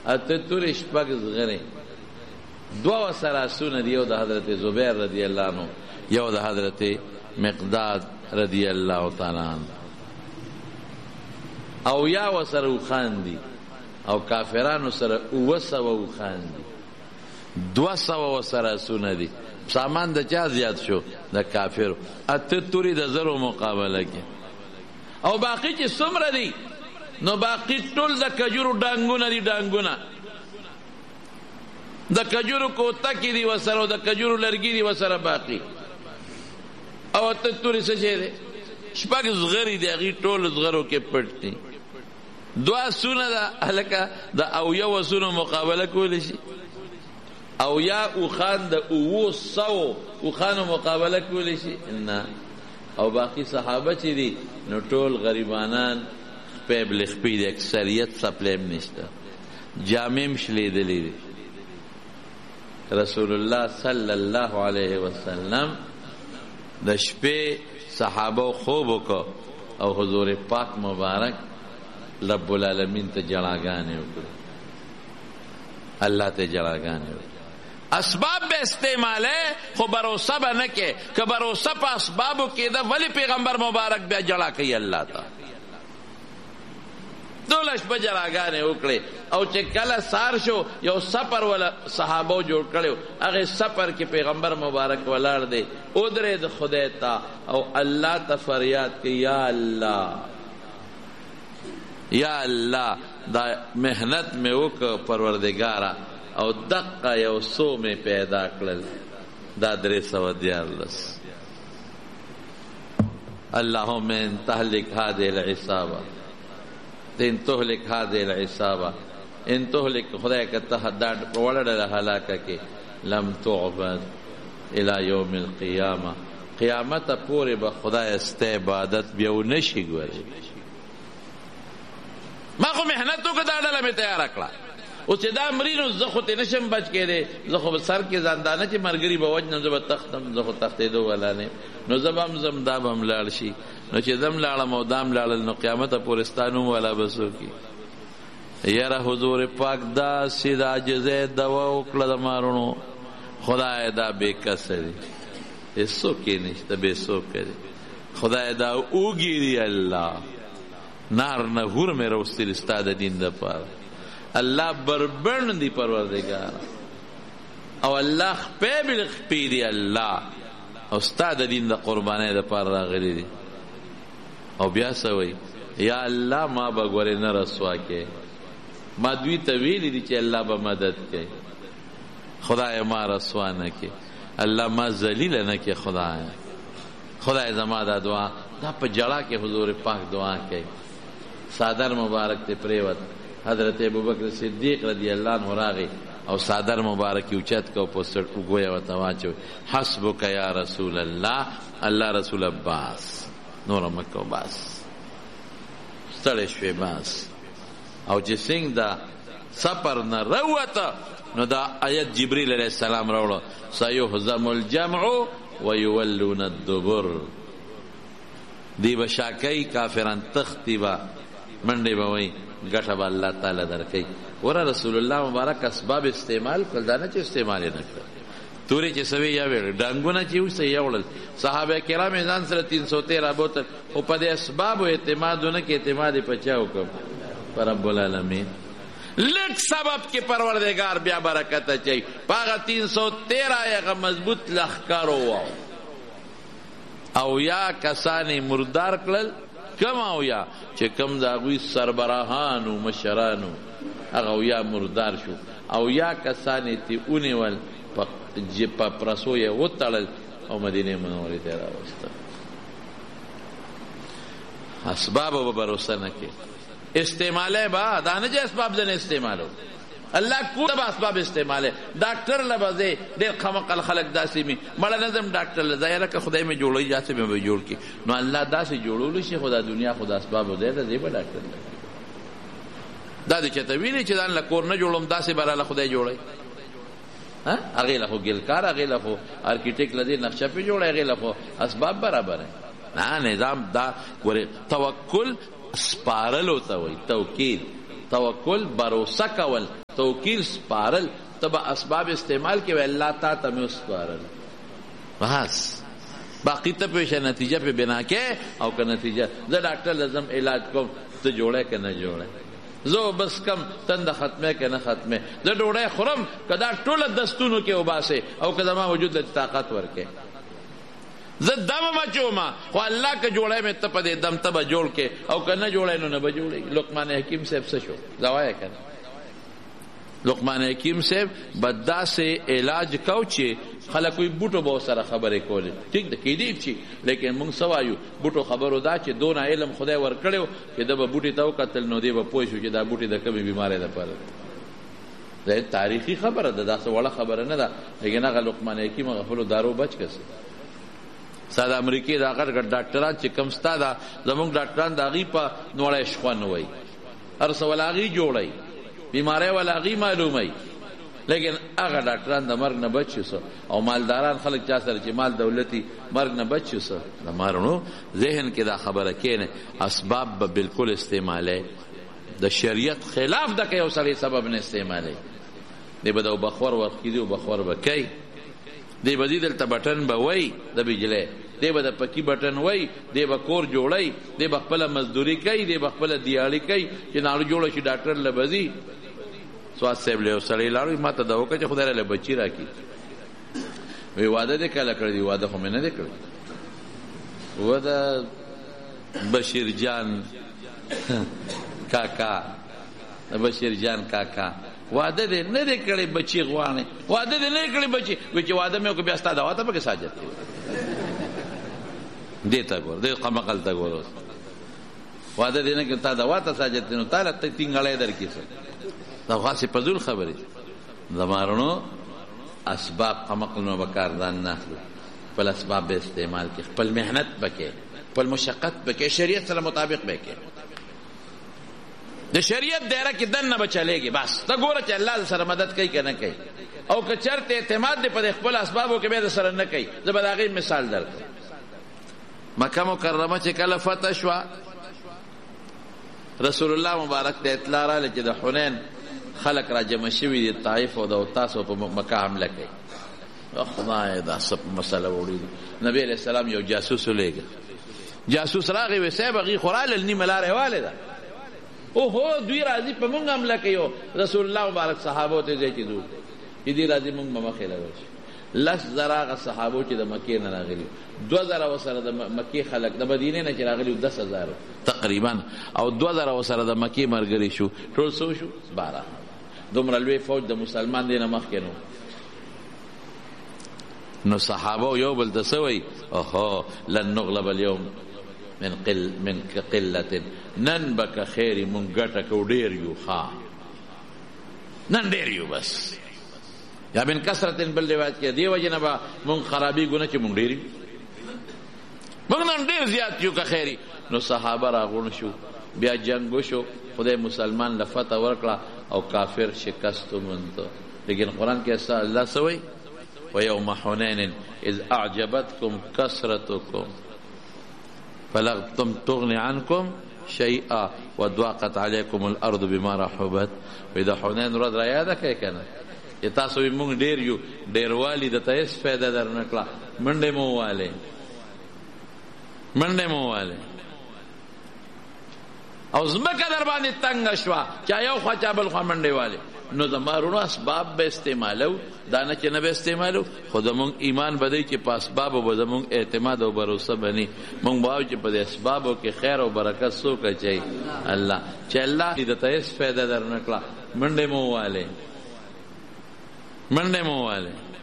اته تورې شپږ زغرې، دوه ورسره آسونه دي، یو د حضرت زبیر رضی الله عنه، یو د حضرت مقداد رضی الله تعالی عنه، او یا ورسره اوښان دي، او کافرانو سره 700 اوښان دي، 200 ورسره آسونه دي. سامان د چا زیات شو؟ د کافرو. اته تورې د زرو مقابله کې، او باقی چې څومره دي نو باقی ټول د کجورو ډانګونه دي، ډانګونه د کجورو کوتکې دي ورسره، او د کجورو لرګي دي ورسره باقی. او اته تورې څه شی دی؟ شپږ زغرې دي، هغې ټول زغرو کې پټ دي. 2 آسونه ده هلکه د اویو آسونو مقابله کولی شي، او یا اوښان د 700 اوښانو مقابله کولی شي؟ نه. او باقی صحابه چې دي نو ټول غریبانان، خپې بلې خپې دي، اکثریت څپلې هم نشته، جامې هم شلېدلې دي. رسول الله صلی الله علیه وسلم د شپې صحابه خوب وکړ، او حضور پاک مبارک رب العالمین ته جړاګانې وکړې، الله ته جړاګانې وکړې. اسباب به استعماله خو بروسه به نه کې، که بروسه په اسبابو کې ده ولی پیغمبر مبارک بیا جړا کوي الله ته؟ دولش به جړاګانې وکړې. او چې کله سار شو یو سفر ولا صحابو جوړ کړو، هغه سفر کې پیغمبر مبارک ولاړ دی، ودرېد خدای ته او الله ته فریاد کوي، یا الله یا الله دا محنت مې وکړه پروردګاره، او دقه یو څو مې پیدا کړل، دا 314. اللهم ان تهلك هذه العصابه، ان تهلك هذه العصابه، ان تهلك خدای که ته دا وړه هلاکه کې، لم تعبد الى يوم القيامه، قیامت پورې به خدای است عبادت بیا ونشي. ګورې ما خو محنت وکړه، دا ډله مې تیاره کړه، او چې دا مرینو زه خو تی نشم بچ کېدی، زه خو سر کې ځاندانه چې مرګري به وجنم، زه به تختم، زه خو تختېدو والا نه، نو زه به هم ځم، دا به هم لاړ شي. نو چې زم لاړم او دام لاړل، نو قیامته پورې ستا نوم والا به څوکي؟ یاره حضور پاک داسې د عاجزۍ دوا وکړه د مارونو، خدای دا بې کسه دی، هېڅوک یې نشته، بې څوکه دی، خدای دا اوږي دي، الله نار نهور مې راوستلي ستا د دین دپاره، الله بربند دی پروردگار، او الله خپې بل خپې دی الله، او ستا د دین د قربانۍ دپاره راغلی دی. او بیا څه وایي؟ یا الله ما به ګورې نه رسوا کې، ما دوی ته ویلي دي چې الله به مدد کوي، خدای ما رسوا نه کې، الله ما ذلیله نه کې، خدای زما دا دعا دا په جړه کې حضور پاک دعا کوي. صادر مبارک ته پریوت، حضرت ابوبکر صدیق رضی الله عنه راغی او صادر مبارک اوچت کو پوسټ وګویا وتا واچو، حسبک یا رسول الله، الله رسول عباس نور مکو باس ستړی شوی باس. او چې څنګه دا سفر نه روته نو دا آیت جبریل علیہ السلام راوړو، سیهزم الجمع ویولون الدبر، دی بشاکی کافران تختی با منډې به وایي، ګټه به الله تعالی درکوي. وره رسول الله مبارک اسباب استعمال کړل، دا نه چې استعمال یې نه کړل. تورې چې سوي یا ویل، ډانګونه چې اوسه یې وړل، صحابه کرام یې ځان سره 313 بوتل، خو په دې اسبابو اعتماد ونه کې، اعتماد یې په چا وکړ؟ په رب العالمین. لږ سبب کې پروردګار بیا برکت اچوي، په هغه 313 یې هغه مضبوط لښکر وواو، او یا کسانې مردار کړل، کم او یا چې کم د هغوی سربراهانو مشرانو هغه او یا مردار شو، او یا کسانې تی ونیول په پرسو یې وتړل او مدینې منورې ته یې راوستل. اسبابو به بروسه نه کې، استعماله با دا نه چې اسباب ځنې استعمالو، الله کو به اسباب استعماله. ډاکټر لبازه ډېر خمقل خلک داسې می مړه نظم ډاکټر لزای لکه خدای مې جوړوي جاسې مې به جوړ کی، نو الله داسې جوړول شي خدا دنیا خدا اسباب دی ته به ډاکټر دا دې چته ویلي چې ځان له کور نه جوړوم داسې براله خدای جوړي، ها هغه له ګلکار، هغه له ارکیټیک لدی نقشه په جوړي، هغه له اسباب برابر نه. نظام دا ګوره توکل سپارل ہوتا وي، توکید توکل بروسه کول توکیل سپارل تب اسباب استعمال کې الله تا ته سپارل بس باقی ته پیشه نتیجه په بنا کې او که نتیجه زه ډاکټر لازم علاج کوم ته جوړه که نه جوړه زه بس کم تنده ختمه که نه ختمه زه ډوډۍ خورم که دا ټوله دستونو کې وباسې او که زما وجود له طاقت ورکې زه دم مچوما خو الله که جوړی مې ته په دې دم ته به جوړ کې او که نه جوړی نو نه به جوړېږي لقمان حکیم صاحب څه شو زوایه که نه لقمان حکیم صاحب بدا سے علاج کو چې خلک کوئی بوټو به سره خبرې کولې ټیک ده کېدی شي لیکن موږ څه وایو بوټو خبرو دا چې دونه علم خدای ورکړی چې ده به بوټي ته وکتل نو دی به پوه شو چې دا بوټي د کومې بیمارۍ دپاره دا تاریخي خبره ده داسې وړه خبره نه ده لیکن هغه لقمان حکیم هغه خپلو دارو بچ کسي ستا د امریکې دا غټ غټ ډاکټران چې کوم ستا ده زموږ ډاکټران د هغې په نوړی شخوند وایي هر څه ولا هغې جوړی بیماری والا هغې معلوموي لیکن هغه ډاکټران د مرګ نه بچ شو او مالداران خلک چا سره چې مال دولتي مرګ نه بچ شو د مارنو ذهن کې دا خبره کینه اسباب به بالکل استعماله د شریعت خلاف د که یو سړی سبب نه استعماله دی به د بخور ورکېدي او بخور به کوي دی به دې دلته بټن به وی د بجلی دی به د پکي بټن وی دی به کور جوړی دی به خپله مزدوري کوي دی به خپله دیاړي کوي چې ناړو جوړه شي ډاکټر له به ځي سواد صاحب له یو سړی لاړو ما ته دا وکړه چې خدای له بچي راکړي وی واده دې کله کړی دی واده خو مې نه دی کړی واده بشیر جان کاکا بشیر جان کاکا واده دې نه دی کړی بچي غواړي واده دې نه کړی بچي وی چې واده مې وکړ بیا ستا دعوا ته پکې ساجت دې ته ګور دې قمقل ته ګور واده دې نه کړ تا دعوا ته ساجت نو تعالی ته تینګړې درکې دا خاصه پزول خبرې زمارونو اسباب قمقل نو بکار دان نه خپل اسباب به استعمال کې خپل مهنت بکې خپل مشقت بکې شریعت سره مطابق بکې د شریعت دایره کې دنه بچلېږي بس دا ګوره چې الله سره مدد کوي که نه کوي او که چرته اعتماد دی په خپل اسبابو کې بیا سره نه کوي زه به د هغې مثال درکړم مکه مکرمه چې کله فتح شوه رسول الله مبارک ته اطلاع راغله چې د حنین خلق را جمع شوي دي طائف او د تاسو په مکه حمله کوي خدای دا څه مسله وړي نبی علیه السلام یو جاسوس ولېږه جاسوس راغی وی صاحب هغې خو راغلل نیمه لارې والې ده اوهو دوی راځي په مونږ حمله کوي رسول الله مبارک صحابو ته ځای چې دور چې دې راځي مونږ به مخې له ورشي 10,000 هغه صحابو چې د مکې نه راغلي 2,000 ورسره د مکې خلک د مدینې نه چې راغلي 10,000 تقریبا او 2,000 ورسره د مکې ملګري شو ټول څو شو 12 دومره لوی فوج د مسلمان دی نه مخکې نو صحابه یو بل ته څه وایي اوهو لن نغلب اليوم من قلة نن بک خیری من گٹا کو ډیر یو خوا نن ډیر یو بس یا من کثرت بل روایت کې دی وجنه با من خرابي ګونه چې من ډیر یو من نن ډیر زیات یو که خیری نو صحابه راغون شو بیا جنگ شو خدای مسلمان لفته ورکړه او کافر شکست منته لیکن قرآن کې الله سوي ويوم حنين اذ اعجبتكم كثرتكم فلم تغني عنكم شيئا وضاقت عليكم الارض بما رحبت واذا حنين رد را یاد کړئ کنه چې تاسو موږ ډیر یو ډیر والی د تاسو فائدہ درنکړه منډه مو والے او زمکه در باندې تنگ شوا چا یو خوا چا بل خوا منډه والے نو زمارونو اسباب به استعمالو دانه چې نه به استعمالو خودمون ایمان بدای چې په اسباب او زمون اعتماد او باور بني مونږ باو چې په اسبابو کې خیر او برکت سوکه چي الله چې الله دې ته هیڅ فائدہ درنکړه منډه مو والے